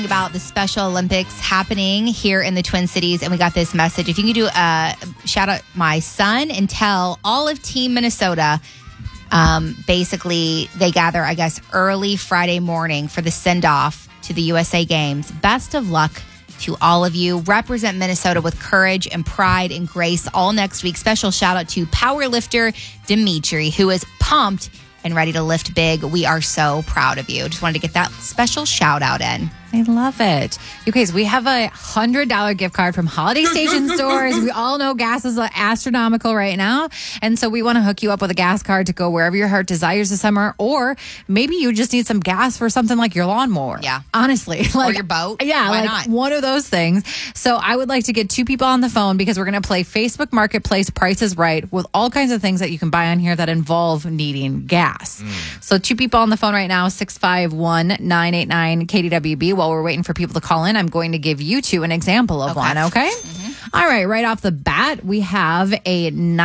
About the Special Olympics happening here in the Twin Cities, and we got this message. If you can do a shout out my son and tell all of Team Minnesota, basically they gather, I guess, early Friday morning for the send-off to the USA Games. Best of luck to all of you. Represent Minnesota with courage and pride and grace all next week. Special shout out to powerlifter Dimitri, who is pumped and ready to lift big. We are so proud of you. Just wanted to get that special shout out in. I love it. You guys, we have a $100 gift card from Holiday Station Stores. We all know gas is astronomical right now. And so we want to hook you up with a gas card to go wherever your heart desires this summer. Or maybe you just need some gas for something like your lawnmower. Yeah. Honestly. Or your boat. Yeah. Why like not? One of those things. So I would like to get two people on the phone because we're going to play Facebook Marketplace Price is Right with all kinds of things that you can buy on here that involve needing gas. So two people on the phone right now, 651-989-KDWB. While we're waiting for people to call in, I'm going to give you two an example of one, okay? Mm-hmm. All right off the bat, we have a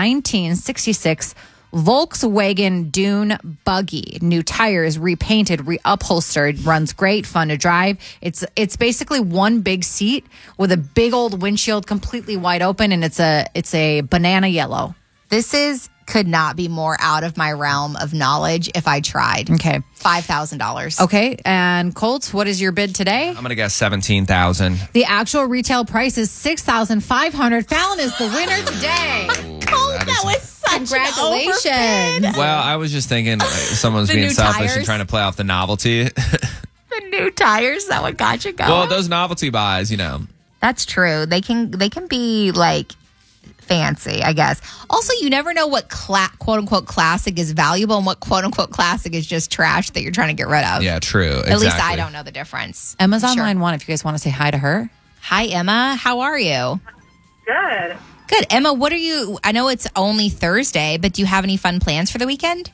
1966 Volkswagen Dune buggy. New tires, repainted, reupholstered, runs great, fun to drive. It's basically one big seat with a big old windshield completely wide open, and it's a banana yellow. This could not be more out of my realm of knowledge if I tried. Okay. $5,000. Okay. And Colt, what is your bid today? I'm going to guess 17,000. The actual retail price is $6,500. Fallon is the winner today. That was such Congratulations. an overbid. Well, I was just thinking someone's The being new selfish tires? and trying to play off the novelty. The new tires, that what got you going? Well, those novelty buys, That's true. They can be like fancy, I guess. Also, you never know what quote unquote classic is valuable and what quote unquote classic is just trash that you're trying to get rid of. Yeah, true. Exactly. At least I don't know the difference. Emma's on line one if you guys want to say hi to her. Hi, Emma. How are you? Good. Good. Emma, what are you? I know it's only Thursday, but do you have any fun plans for the weekend?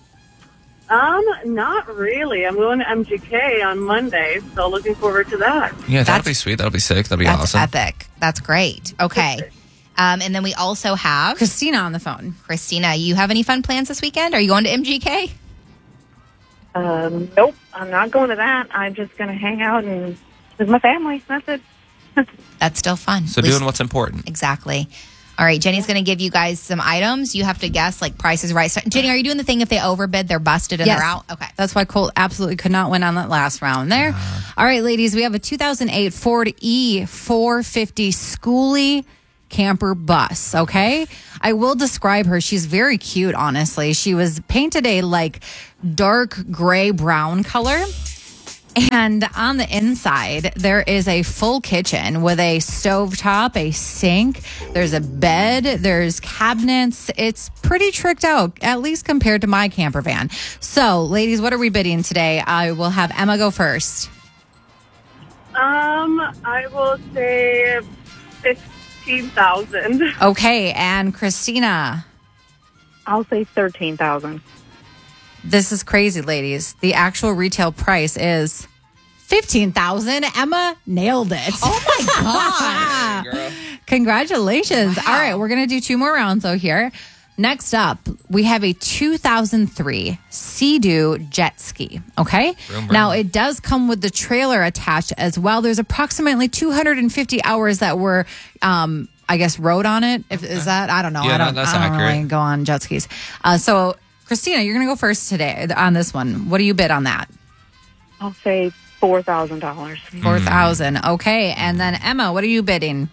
Not really. I'm going to MGK on Monday, so looking forward to that. Yeah, that'll be sweet. That'll be sick. That'll be That's awesome. epic. That's great. Okay. And then we also have Christina on the phone. Christina. You have any fun plans this weekend? Are you going to MGK? Nope, I'm not going to that. I'm just going to hang out and with my family. That's it. That's still fun. So At least- doing what's important. Exactly. All right, Jenny's going to give you guys some items. You have to guess, like, Price is Right. So, Jenny, are you doing the thing if they overbid, they're busted and Yes. they're out? Okay. That's why Colt absolutely could not win on that last round there. All right, ladies, we have a 2008 Ford E450 Schoolie camper bus, okay? I will describe her. She's very cute, honestly. She was painted a, dark gray-brown color. And on the inside, there is a full kitchen with a stovetop, a sink. There's a bed. There's cabinets. It's pretty tricked out, at least compared to my camper van. So, ladies, what are we bidding today? I will have Emma go first. I will say 15,000. Okay, and Christina. I'll say 13,000. This is crazy, ladies. The actual retail price is $15,000. Emma nailed it. Oh, my God. Girl. Congratulations. Wow. All right, we're going to do two more rounds, though, here. Next up, we have a 2003 Sea-Doo jet ski, okay? Vroom, vroom. Now, it does come with the trailer attached as well. There's approximately 250 hours that were, rode on it. Is that? I don't know. Yeah, I don't, that's I don't accurate. really go on jet skis. So, Christina, you're going to go first today on this one. What do you bid on that? I'll say $4,000. $4,000. Okay. And then, Emma, what are you bidding?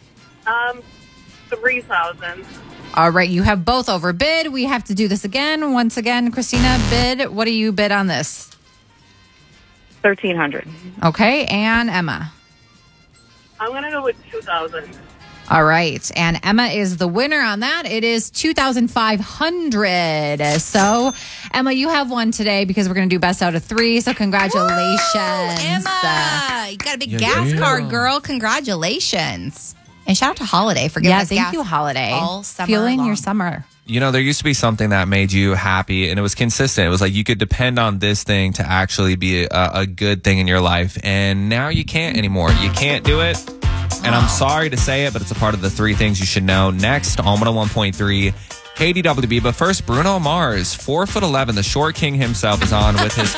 3,000. All right, you have both overbid. We have to do this again. Once again, Christina, bid. What do you bid on this? 1,300. Okay, and Emma. I'm going to go with 2,000. All right, and Emma is the winner on that. It is 2,500. So, Emma, you have one today because we're going to do best out of three. So, congratulations, Emma. You got a big Yeah, gas yeah. card, girl. Congratulations. And shout out to Holiday for giving Yeah, us thank gas you, Holiday. all summer Fueling long. your summer. There used to be something that made you happy, and it was consistent. It was like you could depend on this thing to actually be a good thing in your life, and now you can't anymore. You can't do it, and I'm sorry to say it, but it's a part of the three things you should know. Next, on 101.3 KDWB, but first, Bruno Mars, 4'11", the short king himself, is on with his